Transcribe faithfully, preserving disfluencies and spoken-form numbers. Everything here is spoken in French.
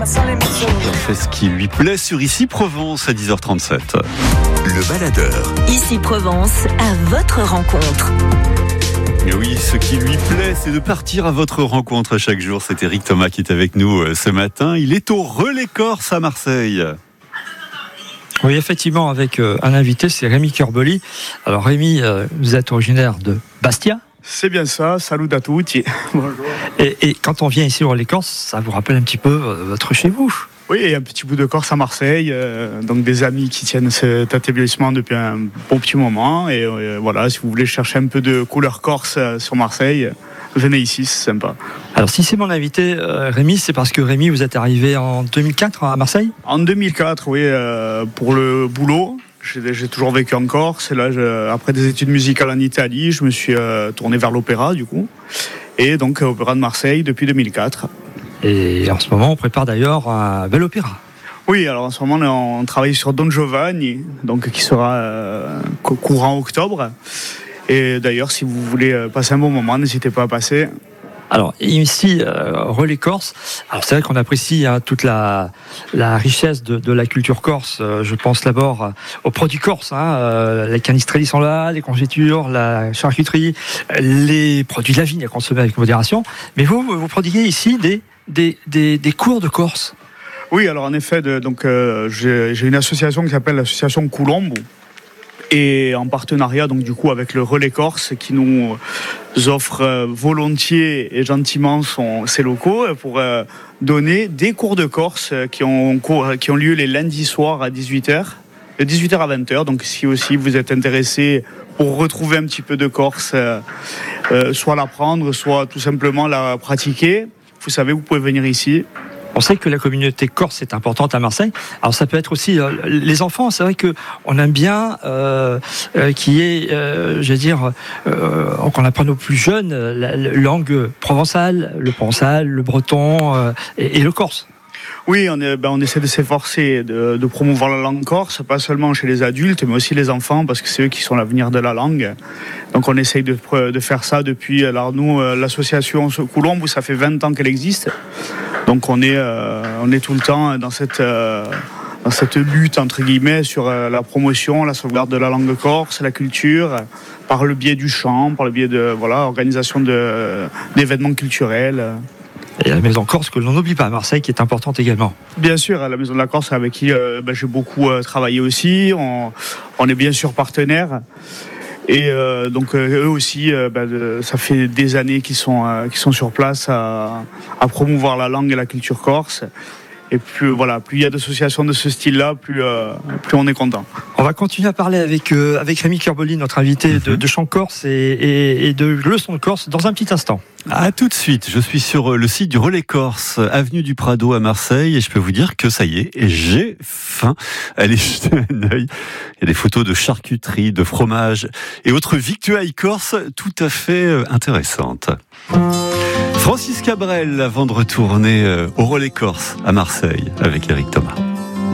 On fait ce qui lui plaît sur Ici Provence à dix heures trente-sept. Le baladeur. Ici Provence, à votre rencontre. Et oui, ce qui lui plaît, c'est de partir à votre rencontre chaque jour. C'est Éric Thomas qui est avec nous ce matin. Il est au Relais Corse à Marseille. Oui, effectivement, avec euh, un invité, c'est Rémi Curboli. Alors Rémi, euh, vous êtes originaire de Bastia. C'est bien ça, salut à tous. Bonjour. Et, et quand on vient ici au Relais Corse, ça vous rappelle un petit peu euh, votre chez vous. Oui, un petit bout de Corse à Marseille, euh, donc des amis qui tiennent cet établissement depuis un bon petit moment. Et euh, voilà, si vous voulez chercher un peu de couleur corse euh, sur Marseille, venez ici, c'est sympa. Alors si c'est mon invité, euh, Rémi, c'est parce que Rémi, vous êtes arrivé en deux mille quatre à Marseille ? En deux mille quatre, oui, euh, pour le boulot. J'ai, j'ai toujours vécu en Corse. Et là, je, après des études musicales en Italie, je me suis euh, tourné vers l'opéra, du coup. Et donc, Opéra de Marseille depuis deux mille quatre. Et en ce moment, on prépare d'ailleurs un bel opéra. Oui, alors en ce moment, on travaille sur Don Giovanni, donc, qui sera euh, courant octobre. Et d'ailleurs, si vous voulez passer un bon moment, n'hésitez pas à passer. Alors ici, euh, Relais Corse, alors c'est vrai qu'on apprécie hein, toute la, la richesse de, de la culture corse. Euh, je pense d'abord euh, aux produits corses, hein, euh, les canistrelli sont là, les confitures, la charcuterie, les produits de la vigne à consommer avec modération. Mais vous, vous prodiguez ici des, des, des, des cours de Corse. Oui, alors en effet, de, donc, euh, j'ai, j'ai une association qui s'appelle l'association Coulombo. Et en partenariat donc du coup avec le Relais Corse qui nous offre volontiers et gentiment son, ses locaux pour euh, donner des cours de Corse qui ont, qui ont lieu les lundis soirs à dix-huit heures, de dix-huit heures à vingt heures. Donc si aussi vous êtes intéressé pour retrouver un petit peu de Corse, euh, euh, soit l'apprendre, soit tout simplement la pratiquer, vous savez, vous pouvez venir ici. On sait que la communauté corse est importante à Marseille. Alors ça peut être aussi euh, les enfants. C'est vrai que on aime bien euh, euh, qui est, euh, je veux dire, euh, qu'on apprenne aux plus jeunes la, la langue provençale, le provençal, le breton euh, et, et le corse. Oui, on, est, ben on essaie de s'efforcer de, de promouvoir la langue corse, pas seulement chez les adultes, mais aussi les enfants, parce que c'est eux qui sont l'avenir de la langue. Donc on essaye de, de faire ça depuis, alors nous, l'association Coulombo, ça fait vingt ans qu'elle existe. Donc on est, euh, on est tout le temps dans cette, euh, dans cette lutte, entre guillemets, sur euh, la promotion, la sauvegarde de la langue corse, la culture, par le biais du chant, par le biais de voilà, organisation de, d'événements culturels. Et la Maison Corse que l'on n'oublie pas à Marseille, qui est importante également. Bien sûr, la Maison de la Corse avec qui euh, ben, j'ai beaucoup euh, travaillé aussi. On, on est bien sûr partenaires. Et euh, donc euh, eux aussi, euh, ben, de, ça fait des années qu'ils sont, euh, qu'ils sont sur place à, à promouvoir la langue et la culture corse. Et plus voilà, plus il y a d'associations de ce style-là, plus, euh, plus on est content. On va continuer à parler avec, euh, avec Rémi Curboli, notre invité de, de chant corse et, et, et de leçons de corse, dans un petit instant. À tout de suite, je suis sur le site du Relais Corse, avenue du Prado à Marseille, et je peux vous dire que ça y est, j'ai faim. Allez jeter un œil. Il y a des photos de charcuterie, de fromage et autres victuailles corse tout à fait intéressantes. Francis Cabrel, avant de retourner au Relais Corse à Marseille avec Éric Thomas.